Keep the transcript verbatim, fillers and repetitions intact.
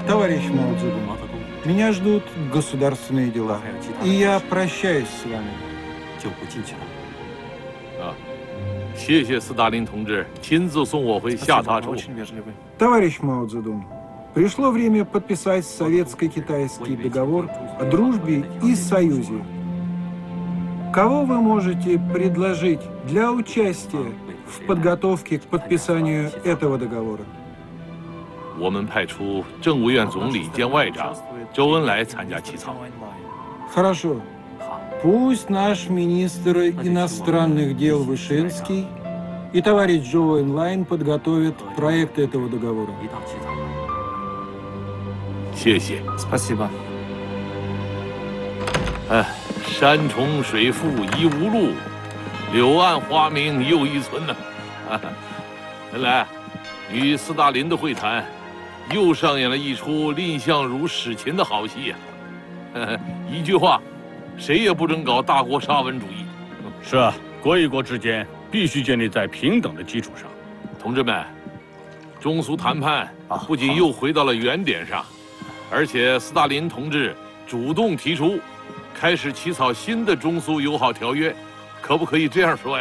Товарищ Мао Цзэдун, меня ждут государственные дела, и я прощаюсь с вами. 就不进去了。 啊，谢谢斯大林同志亲自送我回下榻处。 Товарищ Мао Цзэдун, пришло время подписать советско-китайский договор о дружбе и союзе. Кого вы можете предложить для участия в подготовке к подписанию этого договора? 我们派出政务院总理兼外长周恩来参加起草。 Хорошо. Пусть наш министр иностранных дел Вышинский и товарищ Джоу Энлайн подготовят проект этого договора. 谢谢。 Спасибо. 哎，山重水复疑无路，柳暗花明又一村呢。原来，与斯大林的会谈，又上演了一出蔺相如使秦的好戏呀、啊。一句话，谁也不准搞大国沙文主义。 是啊，国与国之间必须建立在平等的基础上。 同志们，中苏谈判不仅又回到了原点上，而且斯大林同志主动提出开始起草新的中苏友好条约，可不可以这样说呀？